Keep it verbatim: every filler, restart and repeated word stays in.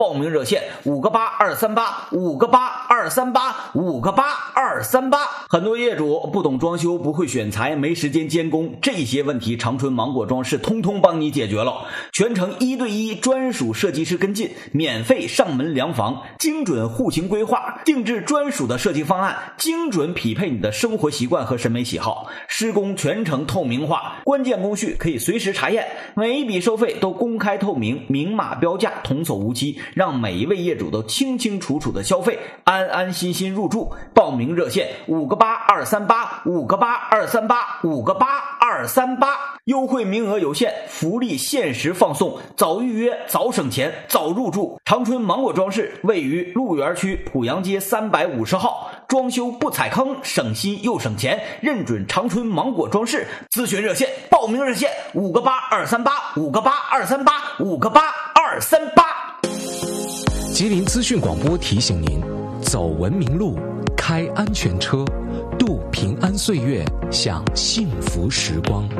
报名热线五个八二三八五个八二三八五个八二三八。很多业主不懂装修，不会选材，没时间监工，这些问题长春芒果装饰通通帮你解决了，全程一对一专属设计师跟进，免费上门量房，精准户型规划，定制专属的设计方案，精准匹配你的生活习惯和审美喜好，施工全程透明化，关键工序可以随时查验，每一笔收费都公开透明，明码标价，童叟无欺，让每一位业主都清清楚楚的消费，安安心心入住。报名热线五个八二三八五个八二三八五个八二三八，优惠名额有限，福利限时放送，早预约早省钱早入住。长春芒果装饰位于鹿园区濮阳街三百五十号，装修不踩坑，省心又省钱，认准长春芒果装饰。咨询热线报名热线五个八二三八五个八二三八五个八二三八。 吉林资讯广播提醒您，走文明路，开安全车，度平安岁月，享幸福时光。